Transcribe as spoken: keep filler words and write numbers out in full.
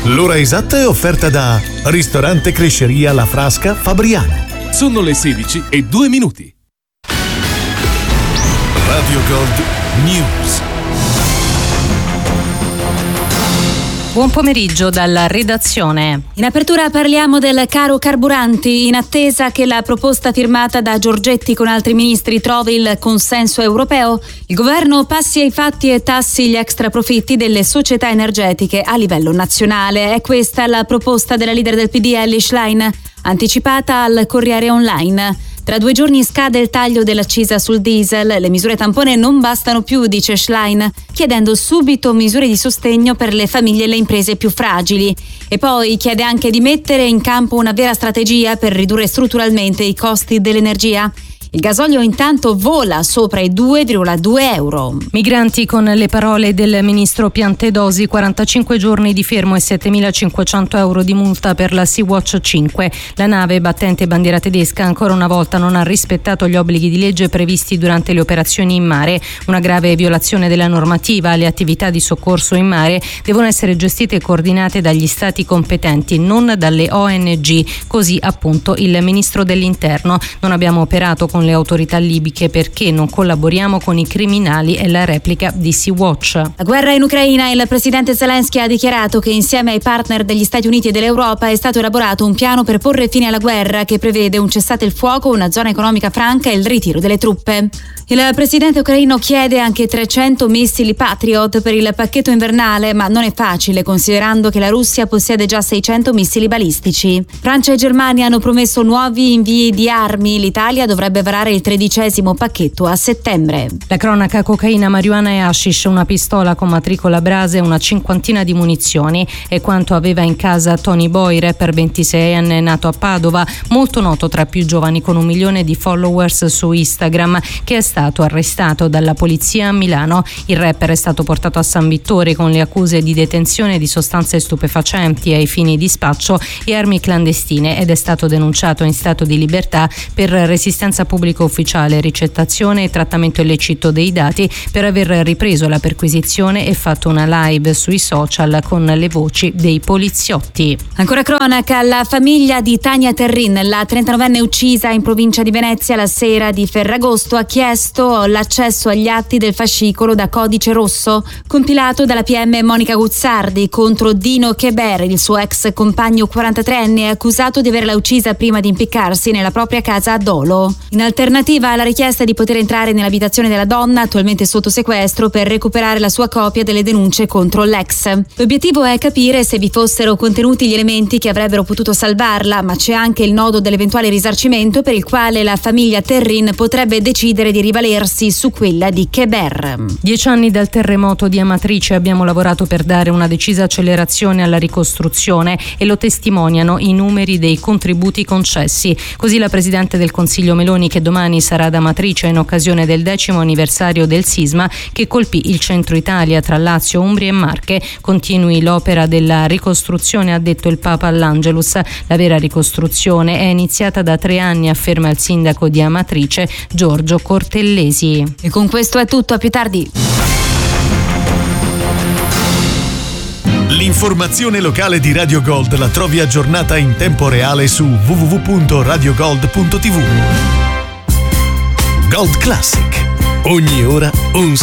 L'ora esatta è offerta da Ristorante Cresceria La Frasca Fabriano. Sono le sedici e due minuti. Radio Gold News. Buon pomeriggio dalla redazione. In apertura parliamo del caro carburanti, in attesa che la proposta firmata da Giorgetti con altri ministri trovi il consenso europeo. Il governo passi ai fatti e tassi gli extraprofitti delle società energetiche a livello nazionale. È questa la proposta della leader del P D Elly Schlein, anticipata al Corriere Online. Tra due giorni scade il taglio dell'accisa sul diesel. Le misure tampone non bastano più, dice Schlein, chiedendo subito misure di sostegno per le famiglie e le imprese più fragili. E poi chiede anche di mettere in campo una vera strategia per ridurre strutturalmente i costi dell'energia. Il gasolio intanto vola sopra i due virgola due euro. Migranti con le parole del ministro Piantedosi, quarantacinque giorni di fermo e settemilacinquecento euro di multa per la Sea-Watch cinque. La nave, battente bandiera tedesca, ancora una volta non ha rispettato gli obblighi di legge previsti durante le operazioni in mare. Una grave violazione della normativa. Le attività di soccorso in mare devono essere gestite e coordinate dagli stati competenti, non dalle O N G. Così appunto il ministro dell'Interno. Non abbiamo operato con le autorità libiche perché non collaboriamo con i criminali, è la replica di Sea-Watch. La guerra in Ucraina. Il presidente Zelensky ha dichiarato che insieme ai partner degli Stati Uniti e dell'Europa è stato elaborato un piano per porre fine alla guerra che prevede un cessate il fuoco, una zona economica franca e il ritiro delle truppe. Il presidente ucraino chiede anche trecento missili Patriot per il pacchetto invernale, ma non è facile considerando che la Russia possiede già seicento missili balistici. Francia e Germania hanno promesso nuovi invii di armi. L'Italia dovrebbe varare il tredicesimo pacchetto a settembre. La cronaca: cocaina, marijuana e hashish, una pistola con matricola Brase e una cinquantina di munizioni. È quanto aveva in casa Tony Boy, rapper ventiseienne nato a Padova, molto noto tra i più giovani con un milione di followers su Instagram, che è stato arrestato dalla polizia a Milano. Il rapper è stato portato a San Vittore con le accuse di detenzione di sostanze stupefacenti ai fini di spaccio e armi clandestine ed è stato denunciato in stato di libertà per resistenza pubblica ufficiale, ricettazione e trattamento illecito dei dati per aver ripreso la perquisizione e fatto una live sui social con le voci dei poliziotti. Ancora cronaca: la famiglia di Tania Terrin, la trentanovenne uccisa in provincia di Venezia la sera di Ferragosto, ha chiesto l'accesso agli atti del fascicolo da codice rosso compilato dalla P M Monica Guzzardi contro Dino Cheber, il suo ex compagno quarantatreenne accusato di averla uccisa prima di impiccarsi nella propria casa a Dolo. In alternativa alla richiesta di poter entrare nell'abitazione della donna, attualmente sotto sequestro, per recuperare la sua copia delle denunce contro l'ex. L'obiettivo è capire se vi fossero contenuti gli elementi che avrebbero potuto salvarla, ma c'è anche il nodo dell'eventuale risarcimento per il quale la famiglia Terrin potrebbe decidere di rivalersi su quella di Cheber. Dieci anni dal terremoto di Amatrice, abbiamo lavorato per dare una decisa accelerazione alla ricostruzione e lo testimoniano i numeri dei contributi concessi. Così la Presidente del Consiglio Meloni, che domani sarà ad Amatrice in occasione del decimo anniversario del sisma che colpì il centro Italia tra Lazio, Umbria e Marche. Continui l'opera della ricostruzione, ha detto il Papa all'Angelus. La vera ricostruzione è iniziata da tre anni, afferma il sindaco di Amatrice, Giorgio Cortellesi. E con questo è tutto, a più tardi. L'informazione locale di Radio Gold la trovi aggiornata in tempo reale su w w w punto radio gold punto t v. Gold Classic. Ogni ora un